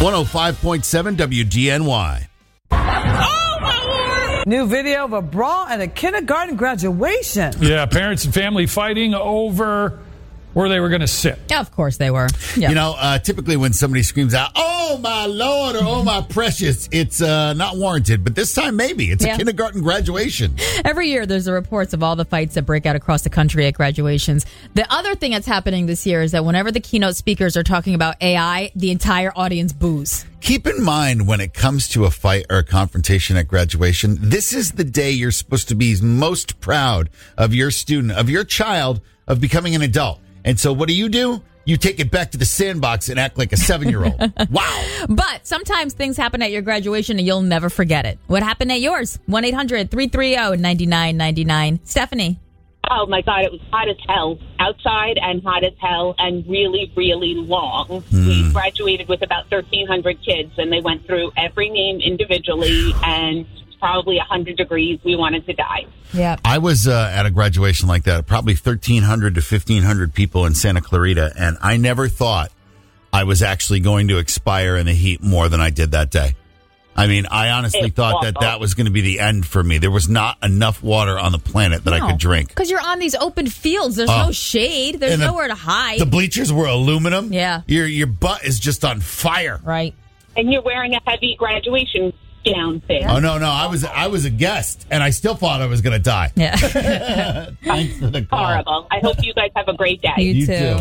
105.7 WGNY. New video of a brawl at a kindergarten graduation. Yeah, parents and family fighting over where they were going to sit. Yeah, of course they were. Yep. You know, typically when somebody screams out, "Oh, my Lord," or "Oh, my precious," it's not warranted. But this time, maybe. It's a kindergarten graduation. Every year, there's the reports of all the fights that break out across the country at graduations. The other thing that's happening this year is that whenever the keynote speakers are talking about AI, the entire audience boos. Keep in mind when it comes to a fight or a confrontation at graduation, this is the day you're supposed to be most proud of your student, of your child, of becoming an adult. And so what do? You take it back to the sandbox and act like a 7-year-old. Wow. But sometimes things happen at your graduation and you'll never forget it. What happened at yours? 1-800-330-9999. Stephanie. Oh, my God. It was hot as hell outside and hot as hell and really, really long. We graduated with about 1,300 kids, and they went through every name individually, and probably 100 degrees. We wanted to die. Yeah. I was at a graduation like that, probably 1,300 to 1,500 people in Santa Clarita, and I never thought I was actually going to expire in the heat more than I did that day. I mean, I honestly thought that was going to be the end for me. There was not enough water on the planet that I could drink. Because you're on these open fields. There's no shade. There's nowhere to hide. The bleachers were aluminum. Yeah. Your butt is just on fire. Right. And you're wearing a heavy graduation gown thing. Oh, no. I was a guest, and I still thought I was going to die. Yeah. Thanks for the call. Horrible. I hope you guys have a great day. You too.